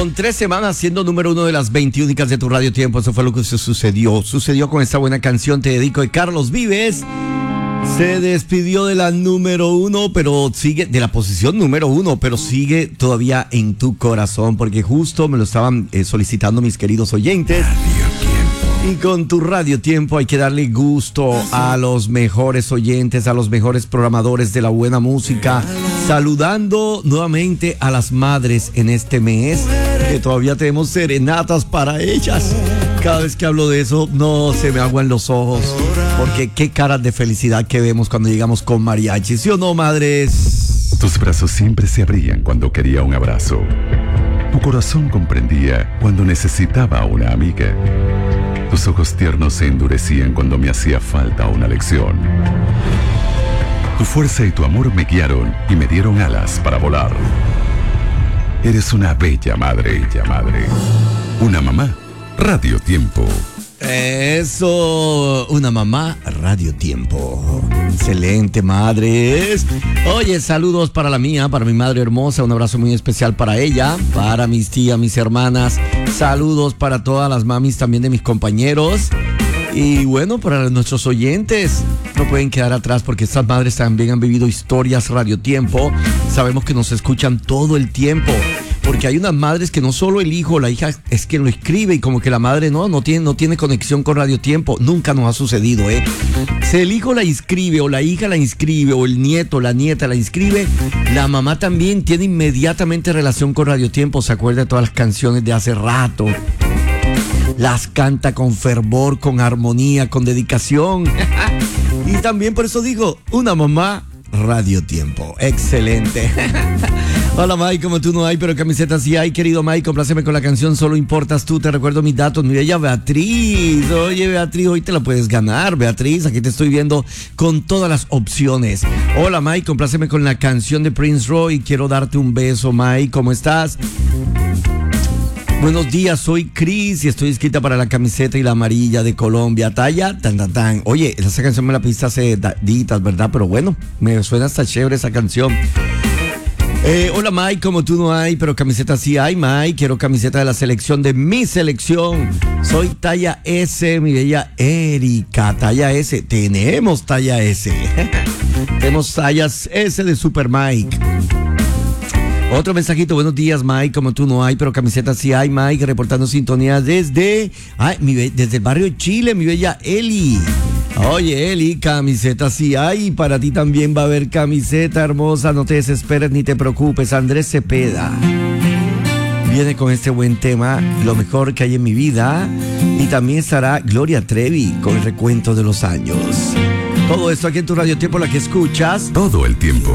Con 3 semanas siendo número 1 de las 20 únicas de tu Radio Tiempo, eso fue lo que sucedió. Sucedió con esta buena canción, Te Dedico, de Carlos Vives. Se despidió de la número 1, pero sigue, de la posición número 1, pero sigue todavía en tu corazón, porque justo me lo estaban solicitando mis queridos oyentes. Y con tu Radio Tiempo hay que darle gusto a los mejores oyentes, a los mejores programadores de la buena música. Saludando nuevamente a las madres en este mes, que todavía tenemos serenatas para ellas. Cada vez que hablo de eso, no se me aguan los ojos, porque qué caras de felicidad que vemos cuando llegamos con mariachi, ¿sí o no, madres? Tus brazos siempre se abrían cuando quería un abrazo. Tu corazón comprendía cuando necesitaba una amiga. Tus ojos tiernos se endurecían cuando me hacía falta una lección. Tu fuerza y tu amor me guiaron y me dieron alas para volar. Eres una bella madre, una mamá Radio Tiempo. Eso, una mamá Radio Tiempo. Excelente, madres. Oye, saludos para la mía, para mi madre hermosa. Un abrazo muy especial para ella, para mis tías, mis hermanas. Saludos para todas las mamis también de mis compañeros. Y bueno, para nuestros oyentes, no pueden quedar atrás porque estas madres también han vivido historias Radio Tiempo. Sabemos que nos escuchan todo el tiempo. Porque hay unas madres que no solo el hijo o la hija es quien lo escribe y como que la madre no tiene conexión con Radio Tiempo. Nunca nos ha sucedido, ¿eh? Si el hijo la inscribe o la hija la inscribe o el nieto, la nieta la inscribe, la mamá también tiene inmediatamente relación con Radio Tiempo. Se acuerda de todas las canciones de hace rato. Las canta con fervor, con armonía, con dedicación. Y también por eso digo, una mamá Radio Tiempo. Excelente. Hola Mike, como tú no hay, pero camisetas sí hay, querido Mike, compláceme con la canción Solo Importas Tú, te recuerdo mis datos, mi bella Beatriz. Oye Beatriz, hoy te la puedes ganar, Beatriz, aquí te estoy viendo con todas las opciones. Hola Mike, compláceme con la canción de Prince Roy, quiero darte un beso Mike, ¿cómo estás? Buenos días, soy Cris y estoy inscrita para la camiseta y la amarilla de Colombia, talla tan. Oye, esa canción me la pediste hace días, ¿verdad? Pero bueno, me suena hasta chévere esa canción. Hola Mike, como tú no hay, pero camiseta sí hay, Mike. Quiero camiseta de la selección, de mi selección. Soy talla S, mi bella Erika. Talla S, tenemos talla S. Tenemos tallas S de Super Mike. Otro mensajito, buenos días Mike, como tú no hay, pero camiseta sí hay, Mike, reportando sintonía desde el barrio de Chile, mi bella Eli. Oye Eli, camiseta sí hay, para ti también va a haber camiseta hermosa, no te desesperes ni te preocupes. Andrés Cepeda viene con este buen tema, lo mejor que hay en mi vida, y también estará Gloria Trevi con el recuento de los años. Todo esto aquí en tu Radio Tiempo, la que escuchas todo el tiempo.